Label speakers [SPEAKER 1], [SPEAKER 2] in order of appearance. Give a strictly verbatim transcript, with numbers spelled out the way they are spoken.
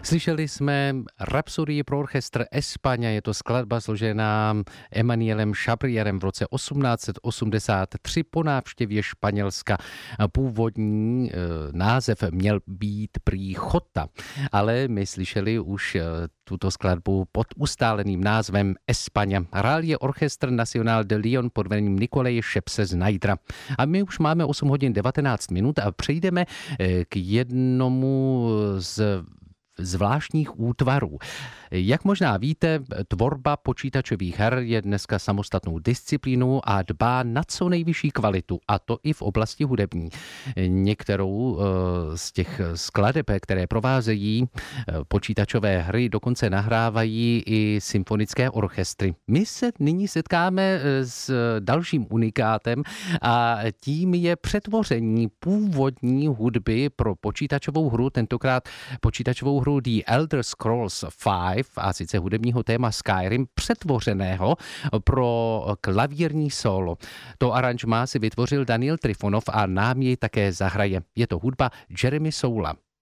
[SPEAKER 1] Slyšeli jsme Rapsodii pro orchestr España, je to skladba složená Emanuelem Chabrierem v roce osmnáct set osmdesát tři po návštěvě Španělska. Původní e, název měl být prý Chota, ale my slyšeli už e, tuto skladbu pod ustáleným názvem España. Hrál je orchestr Nacional de Lyon pod vedením Nikolaje Šepse z Najdra. A my už máme osm hodin devatenáct minut a přejdeme e, k jednomu z zvláštních útvarů. Jak možná víte, tvorba počítačových her je dneska samostatnou disciplínou a dbá na co nejvyšší kvalitu, a to i v oblasti hudební. Některou z těch skladeb, které provázejí počítačové hry, dokonce nahrávají i symfonické orchestry. My se nyní setkáme s dalším unikátem a tím je přetvoření původní hudby pro počítačovou hru, tentokrát počítačovou hru The Elder Scrolls pět, a sice hudebního téma Skyrim, přetvořeného pro klavírní solo. To aranžmá si vytvořil Daniel Trifonov a nám jej také zahraje. Je to hudba Jeremy Soula.